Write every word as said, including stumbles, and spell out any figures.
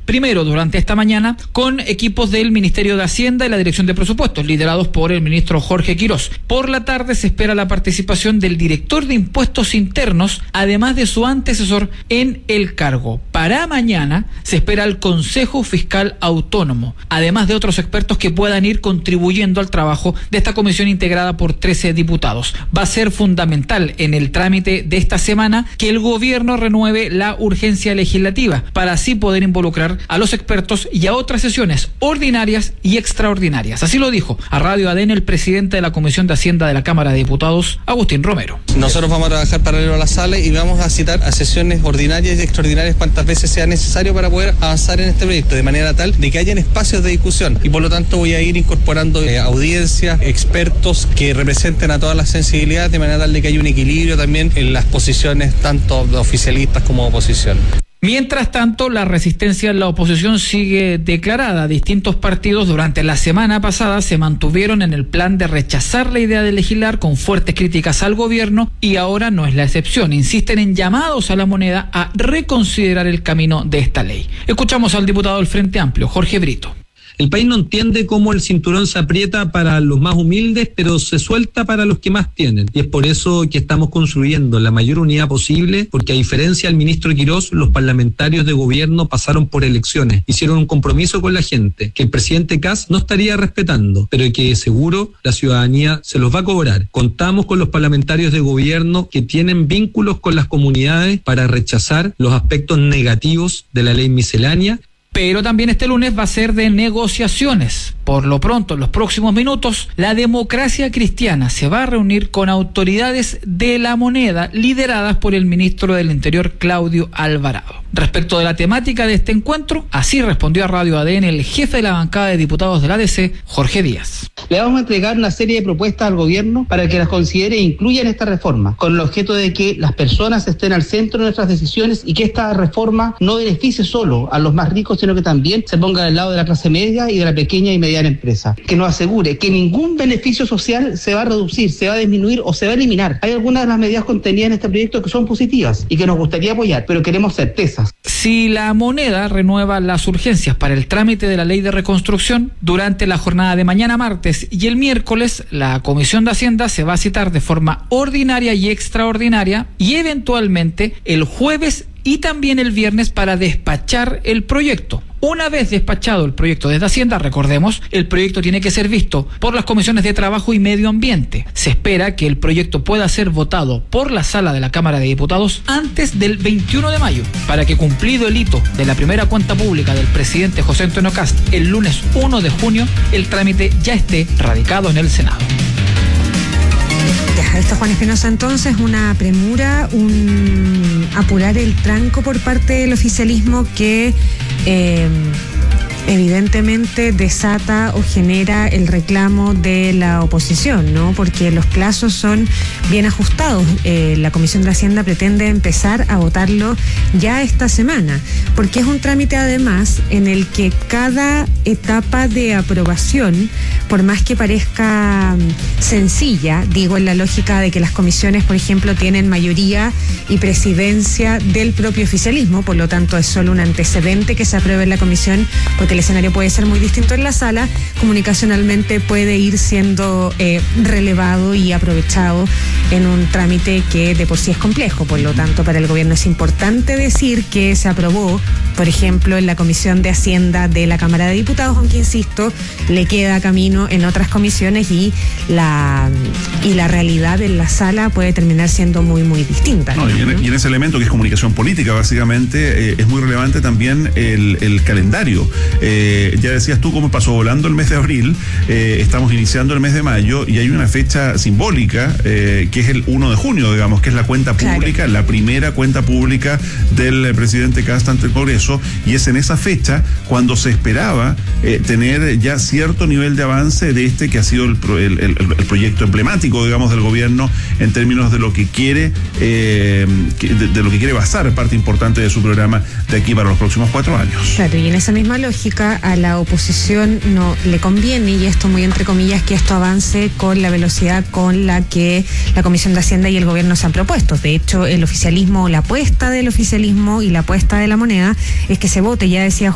Primero, durante esta mañana, con equipos del Ministerio de Hacienda y la Dirección de Presupuestos, liderados por el ministro Jorge Quirós. Por la tarde se espera la participación del director de Impuestos Internos, además de su antecesor en el cargo. Para mañana se espera el Consejo Fiscal Autónomo, además de otros expertos que puedan ir contribuyendo al trabajo de esta comisión integrada por trece diputados. Va a ser fundamental en el trámite de esta semana que el gobierno renueve la urgencia legislativa para así poder involucrar a los expertos y a otras sesiones ordinarias y extraordinarias. Así lo dijo a Radio A D N el presidente de la Comisión de Hacienda de la Cámara de Diputados, Agustín Romero. Nosotros vamos a trabajar paralelo a la sala y vamos a citar a sesiones ordinarias y extraordinarias cuantas veces sea necesario para poder avanzar en este proyecto, de manera tal de que hayan espacios de discusión, y por lo tanto voy a ir incorporando eh, audiencias, expertos que representen a todas las sensibilidades, de manera tal de que haya un equilibrio también en las posiciones tanto de oficialistas como de oposición. Mientras tanto, la resistencia en la oposición sigue declarada. Distintos partidos durante la semana pasada se mantuvieron en el plan de rechazar la idea de legislar con fuertes críticas al gobierno y ahora no es la excepción. Insisten en llamados a la moneda a reconsiderar el camino de esta ley. Escuchamos al diputado del Frente Amplio, Jorge Brito. El país no entiende cómo el cinturón se aprieta para los más humildes, pero se suelta para los que más tienen. Y es por eso que estamos construyendo la mayor unidad posible, porque a diferencia del ministro Quirós, los parlamentarios de gobierno pasaron por elecciones, hicieron un compromiso con la gente, que el presidente Kast no estaría respetando, pero que seguro la ciudadanía se los va a cobrar. Contamos con los parlamentarios de gobierno que tienen vínculos con las comunidades para rechazar los aspectos negativos de la ley miscelánea. Pero también este lunes va a ser de negociaciones. Por lo pronto, en los próximos minutos, la Democracia Cristiana se va a reunir con autoridades de la moneda lideradas por el ministro del Interior, Claudio Alvarado. Respecto de la temática de este encuentro, así respondió a Radio A D N el jefe de la bancada de diputados del A D C, Jorge Díaz. Le vamos a entregar una serie de propuestas al gobierno para que las considere e incluya en esta reforma, con el objeto de que las personas estén al centro de nuestras decisiones y que esta reforma no beneficie solo a los más ricos, sino que también se ponga del lado de la clase media y de la pequeña y mediana empresa. Que nos asegure que ningún beneficio social se va a reducir, se va a disminuir o se va a eliminar. Hay algunas de las medidas contenidas en este proyecto que son positivas y que nos gustaría apoyar, pero queremos certezas. Si la moneda renueva las urgencias para el trámite de la ley de reconstrucción, durante la jornada de mañana martes y el miércoles, la Comisión de Hacienda se va a citar de forma ordinaria y extraordinaria y eventualmente el jueves y también el viernes para despachar el proyecto. Una vez despachado el proyecto desde Hacienda, recordemos, el proyecto tiene que ser visto por las comisiones de Trabajo y Medio Ambiente. Se espera que el proyecto pueda ser votado por la sala de la Cámara de Diputados antes del veintiuno de mayo, para que, cumplido el hito de la primera cuenta pública del presidente José Antonio Kast el lunes uno de junio, el trámite ya esté radicado en el Senado. Ya, esto, Juan Espinosa, entonces, una premura, un apurar el tranco por parte del oficialismo que eh, evidentemente desata o genera el reclamo de la oposición, ¿no? Porque los plazos son bien ajustados. Eh, la Comisión de Hacienda pretende empezar a votarlo ya esta semana, porque es un trámite además en el que cada etapa de aprobación, por más que parezca sencilla, digo en la lógica de que las comisiones, por ejemplo, tienen mayoría y presidencia del propio oficialismo, por lo tanto es solo un antecedente que se apruebe en la comisión, porque el escenario puede ser muy distinto en la sala, comunicacionalmente puede ir siendo eh, relevado y aprovechado en un trámite que de por sí es complejo. Por lo tanto, para el gobierno es importante decir que se aprobó, por ejemplo, en la Comisión de Hacienda de la Cámara de Diputados, aunque insisto, le queda camino en otras comisiones y la y la realidad en la sala puede terminar siendo muy, muy distinta. No, y, en, y en ese elemento que es comunicación política, básicamente, eh, es muy relevante también el, el calendario. Eh, ya decías tú cómo pasó volando el mes de abril, eh, estamos iniciando el mes de mayo y hay una fecha simbólica eh, que es el uno de junio, digamos, que es la cuenta pública, claro, la primera cuenta pública del presidente Kast ante el Congreso, y es en esa fecha cuando se esperaba eh, tener ya cierto nivel de avance de este que ha sido el, el, el, el proyecto emblemático, digamos, del gobierno en términos de lo que quiere eh, de, de lo que quiere basar parte importante de su programa de aquí para los próximos cuatro años. Claro, y en esa misma lógica a la oposición no le conviene, y esto muy entre comillas, que esto avance con la velocidad con la que la Comisión de Hacienda y el gobierno se han propuesto. De hecho, el oficialismo, la apuesta del oficialismo y la apuesta de la moneda es que se vote, ya decía